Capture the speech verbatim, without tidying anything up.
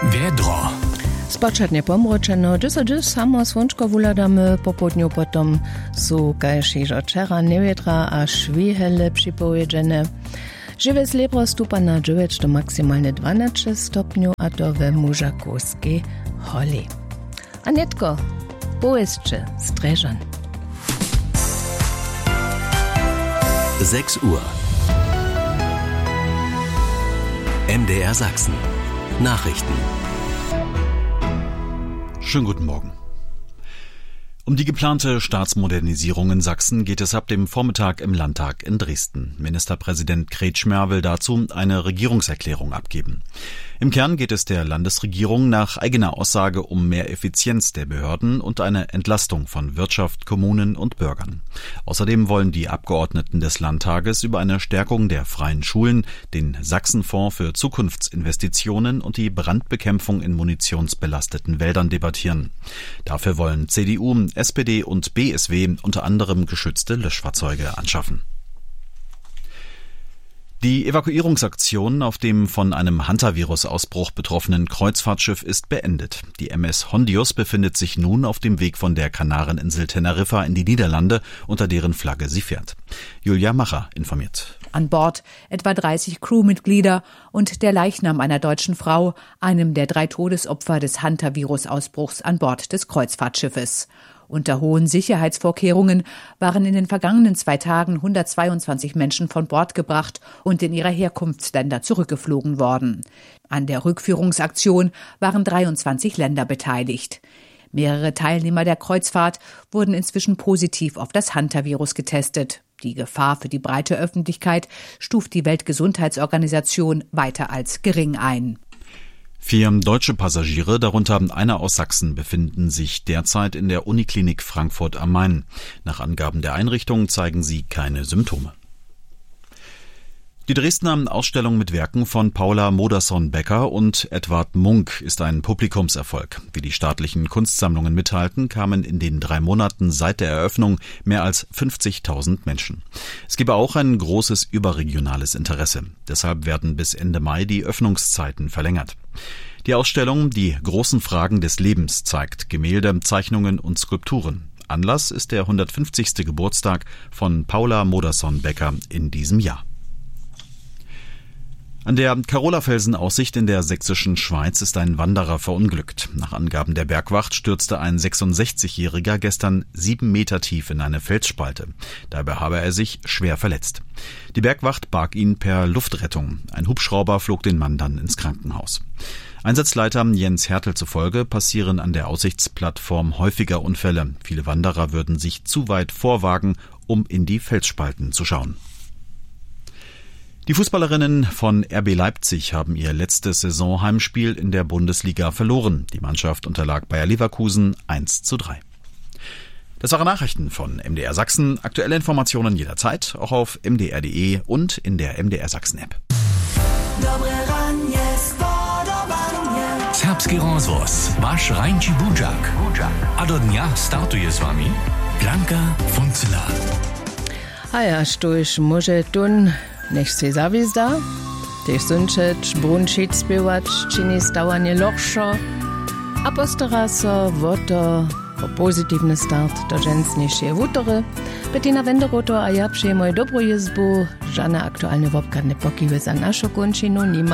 Wiedro. Spočatne pomročeno, že sa že samo svončko vuladame, popodňu potom sú kajšižo čera nevietra a švihele připovedžené. Živé sliebro stúpa na deväť do maximálne dvanásť stopňov a to ve Mužakovskej holi. A netko, poesče, Strežan. sechs Uhr. M D R Sachsen. Nachrichten. Schönen guten Morgen. Um die geplante Staatsmodernisierung in Sachsen geht es ab dem Vormittag im Landtag in Dresden. Ministerpräsident Kretschmer will dazu eine Regierungserklärung abgeben. Im Kern geht es der Landesregierung nach eigener Aussage um mehr Effizienz der Behörden und eine Entlastung von Wirtschaft, Kommunen und Bürgern. Außerdem wollen die Abgeordneten des Landtages über eine Stärkung der freien Schulen, den Sachsenfonds für Zukunftsinvestitionen und die Brandbekämpfung in munitionsbelasteten Wäldern debattieren. Dafür wollen C D U, S P D und B S W unter anderem geschützte Löschfahrzeuge anschaffen. Die Evakuierungsaktion auf dem von einem Hantavirus-Ausbruch betroffenen Kreuzfahrtschiff ist beendet. Die M S Hondius befindet sich nun auf dem Weg von der Kanareninsel Teneriffa in die Niederlande, unter deren Flagge sie fährt. Julia Macher informiert. An Bord etwa dreißig Crewmitglieder und der Leichnam einer deutschen Frau, einem der drei Todesopfer des Hantavirus-Ausbruchs an Bord des Kreuzfahrtschiffes. Unter hohen Sicherheitsvorkehrungen waren in den vergangenen zwei Tagen hundertzweiundzwanzig Menschen von Bord gebracht und in ihre Herkunftsländer zurückgeflogen worden. An der Rückführungsaktion waren dreiundzwanzig Länder beteiligt. Mehrere Teilnehmer der Kreuzfahrt wurden inzwischen positiv auf das Hantavirus getestet. Die Gefahr für die breite Öffentlichkeit stuft die Weltgesundheitsorganisation weiter als gering ein. Vier deutsche Passagiere, darunter einer aus Sachsen, befinden sich derzeit in der Uniklinik Frankfurt am Main. Nach Angaben der Einrichtung zeigen sie keine Symptome. Die Dresdner Ausstellung mit Werken von Paula Modersohn-Becker und Edvard Munch ist ein Publikumserfolg. Wie die staatlichen Kunstsammlungen mitteilten, kamen in den drei Monaten seit der Eröffnung mehr als fünfzigtausend Menschen. Es gebe auch ein großes überregionales Interesse. Deshalb werden bis Ende Mai die Öffnungszeiten verlängert. Die Ausstellung Die großen Fragen des Lebens zeigt Gemälde, Zeichnungen und Skulpturen. Anlass ist der hundertfünfzigste Geburtstag von Paula Modersohn-Becker in diesem Jahr. An der Karolafelsen-Aussicht in der sächsischen Schweiz ist ein Wanderer verunglückt. Nach Angaben der Bergwacht stürzte ein sechsundsechzigjähriger gestern sieben Meter tief in eine Felsspalte. Dabei habe er sich schwer verletzt. Die Bergwacht barg ihn per Luftrettung. Ein Hubschrauber flog den Mann dann ins Krankenhaus. Einsatzleiter Jens Hertel zufolge passieren an der Aussichtsplattform häufiger Unfälle. Viele Wanderer würden sich zu weit vorwagen, um in die Felsspalten zu schauen. Die Fußballerinnen von R B Leipzig haben ihr letztes Saisonheimspiel in der Bundesliga verloren. Die Mannschaft unterlag Bayer Leverkusen eins zu drei. Das waren Nachrichten von M D R Sachsen. Aktuelle Informationen jederzeit, auch auf m d r punkt d e und in der M D R Sachsen App. Serbski rozvoz, vaš Rajnči Budžak. A do dňa startuje s vami Blanka Funcela. A ja, štuž môže tun, nech si zavizda, tež sunčeč, brunčiť, spievač, čini stávanie lochšo a postará sa o to, o pozitívny start do dženstnejšie útory. Bettina Wenderoto a ja przyjmuję dobrą jezbu, żadne aktualne wopkadne pokiwy za naszą končinu nima.